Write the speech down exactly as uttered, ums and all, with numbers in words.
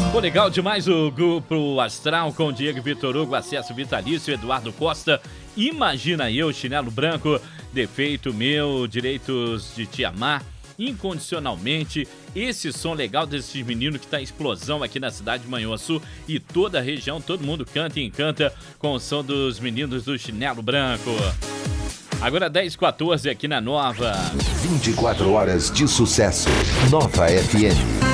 Pô, legal demais o Grupo Astral com Diego Vitor Hugo, acesso vitalício, Eduardo Costa, Imagina Eu, Chinelo Branco, Defeito Meu, Direitos de Te Amar, Incondicionalmente, esse som legal desses meninos que tá em explosão aqui na cidade de Manhuaçu e toda a região, todo mundo canta e encanta com o som dos meninos do Chinelo Branco. Agora dez e quatorze aqui na Nova. vinte e quatro horas de sucesso. Nova F M.